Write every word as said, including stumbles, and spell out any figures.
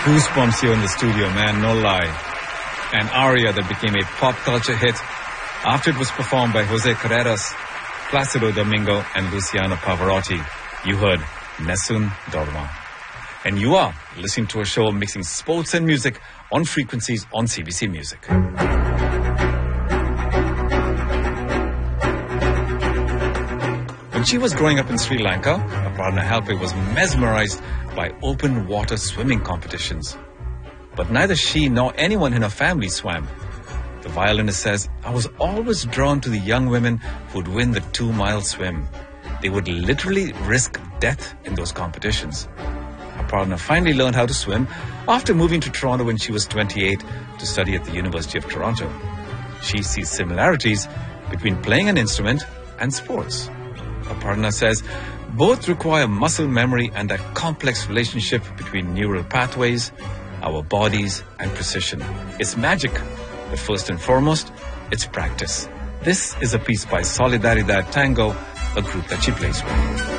Goosebumps here in the studio, man, no lie. An aria that became a pop culture hit after it was performed by Jose Carreras, Placido Domingo, and Luciano Pavarotti. You heard Nessun Dorma. And you are listening to a show mixing sports and music on frequencies on C B C Music. When she was growing up in Sri Lanka, Aparna Halpe was mesmerized by open water swimming competitions. But neither she nor anyone in her family swam. The violinist says, I was always drawn to the young women who would win the two-mile swim. They would literally risk death in those competitions. Aparna finally learned how to swim after moving to Toronto when she was twenty-eight to study at the University of Toronto. She sees similarities between playing an instrument and sports. Aparna says both require muscle memory and a complex relationship between neural pathways, our bodies, and precision. It's magic, but first and foremost, it's practice. This is a piece by Solidaridad Tango, a group that she plays with.